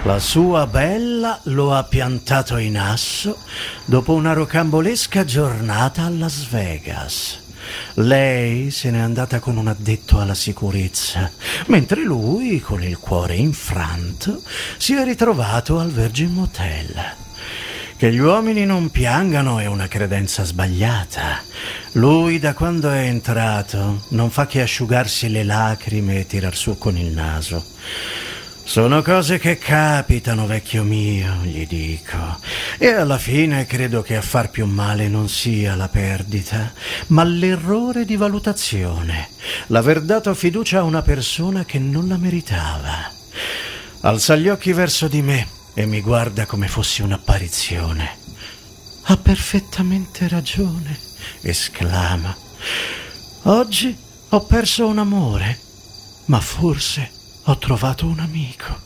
La sua bella lo ha piantato in asso dopo una rocambolesca giornata a Las Vegas. Lei se n'è andata con un addetto alla sicurezza, mentre lui, con il cuore infranto, si è ritrovato al Virgin Motel. Che gli uomini non piangano è una credenza sbagliata. Lui, da quando è entrato, non fa che asciugarsi le lacrime e tirar su con il naso. Sono cose che capitano, vecchio mio, gli dico. E alla fine credo che a far più male non sia la perdita, ma l'errore di valutazione. L'aver dato fiducia a una persona che non la meritava. Alza gli occhi verso di me e mi guarda come fossi un'apparizione. Ha perfettamente ragione, esclama. Oggi ho perso un amore, ma forse ho trovato un amico.